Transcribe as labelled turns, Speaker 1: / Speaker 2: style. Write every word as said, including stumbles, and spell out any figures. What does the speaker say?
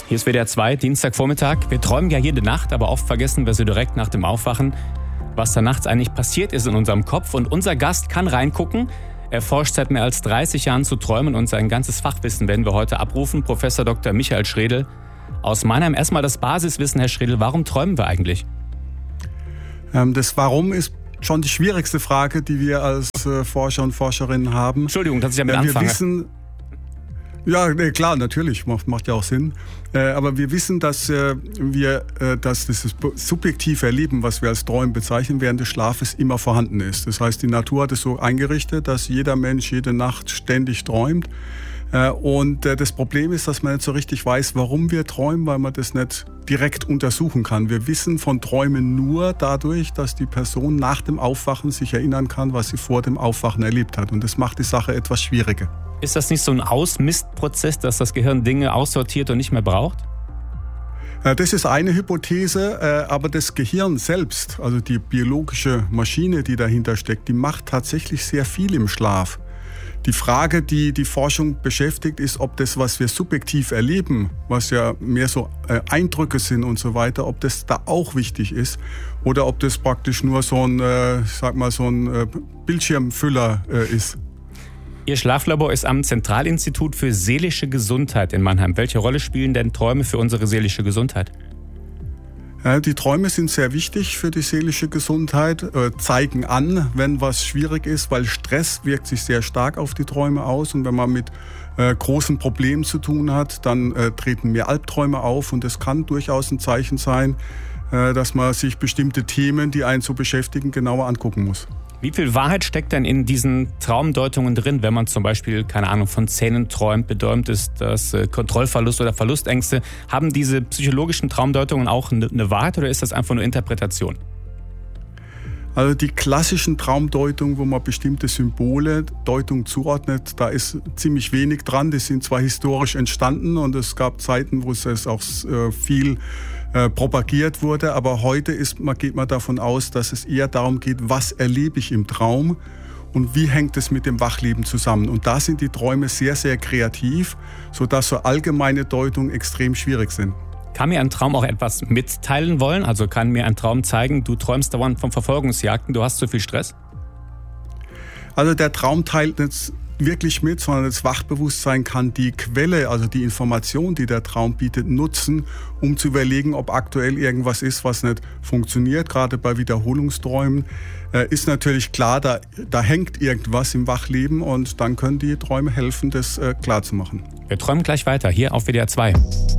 Speaker 1: Hier ist W D R zwei, Dienstagvormittag. Wir träumen ja jede Nacht, aber oft vergessen wir so direkt nach dem Aufwachen, was da nachts eigentlich passiert ist in unserem Kopf. Und unser Gast kann reingucken. Er forscht seit mehr als dreißig Jahren zu Träumen und sein ganzes Fachwissen werden wir heute abrufen. Professor Doktor Michael Schredl aus Mannheim. Erstmal das Basiswissen, Herr Schredl. Warum träumen wir eigentlich?
Speaker 2: Ähm, das Warum ist schon die schwierigste Frage, die wir als äh, Forscher und Forscherinnen haben.
Speaker 1: Entschuldigung, dass ich damit
Speaker 2: äh, wir
Speaker 1: anfange.
Speaker 2: Wissen, ja, nee, klar, natürlich, macht, macht ja auch Sinn. Äh, aber wir wissen, dass äh, wir, äh, dass das subjektive Erleben, was wir als Träumen bezeichnen, während des Schlafes immer vorhanden ist. Das heißt, die Natur hat es so eingerichtet, dass jeder Mensch jede Nacht ständig träumt. Äh, und äh, das Problem ist, dass man nicht so richtig weiß, warum wir träumen, weil man das nicht direkt untersuchen kann. Wir wissen von Träumen nur dadurch, dass die Person nach dem Aufwachen sich erinnern kann, was sie vor dem Aufwachen erlebt hat. Und das macht die Sache etwas schwieriger.
Speaker 1: Ist das nicht so ein Ausmistprozess, dass das Gehirn Dinge aussortiert und nicht mehr braucht?
Speaker 2: Das ist eine Hypothese, aber das Gehirn selbst, also die biologische Maschine, die dahinter steckt, die macht tatsächlich sehr viel im Schlaf. Die Frage, die die Forschung beschäftigt, ist, ob das, was wir subjektiv erleben, was ja mehr so Eindrücke sind und so weiter, ob das da auch wichtig ist oder ob das praktisch nur so ein, ich sag mal, so ein Bildschirmfüller ist.
Speaker 1: Ihr Schlaflabor ist am Zentralinstitut für seelische Gesundheit in Mannheim. Welche Rolle spielen denn Träume für unsere seelische Gesundheit?
Speaker 2: Ja, die Träume sind sehr wichtig für die seelische Gesundheit, äh, zeigen an, wenn was schwierig ist, weil Stress wirkt sich sehr stark auf die Träume aus. Und wenn man mit äh, großen Problemen zu tun hat, dann äh, treten mehr Albträume auf. Und das kann durchaus ein Zeichen sein, äh, dass man sich bestimmte Themen, die einen so beschäftigen, genauer angucken muss.
Speaker 1: Wie viel Wahrheit steckt denn in diesen Traumdeutungen drin, wenn man zum Beispiel, keine Ahnung, von Zähnen träumt, bedäumt ist, das äh, Kontrollverlust oder Verlustängste? Haben diese psychologischen Traumdeutungen auch eine, eine Wahrheit oder ist das einfach nur Interpretation?
Speaker 2: Also die klassischen Traumdeutungen, wo man bestimmte Symbole, Deutung zuordnet, da ist ziemlich wenig dran. Die sind zwar historisch entstanden und es gab Zeiten, wo es auch äh, viel äh, propagiert wurde, aber heute ist, man, geht man davon aus, dass es eher darum geht, was erlebe ich im Traum und wie hängt es mit dem Wachleben zusammen. Und da sind die Träume sehr, sehr kreativ, sodass so allgemeine Deutungen extrem schwierig sind.
Speaker 1: Kann mir ein Traum auch etwas mitteilen wollen? Also kann mir ein Traum zeigen, du träumst dauernd von Verfolgungsjagden, du hast zu viel Stress?
Speaker 2: Also der Traum teilt nicht wirklich mit, sondern das Wachbewusstsein kann die Quelle, also die Information, die der Traum bietet, nutzen, um zu überlegen, ob aktuell irgendwas ist, was nicht funktioniert. Gerade bei Wiederholungsträumen äh, ist natürlich klar, da, da hängt irgendwas im Wachleben und dann können die Träume helfen, das äh, klarzumachen.
Speaker 1: Wir träumen gleich weiter, hier auf W D R zwei.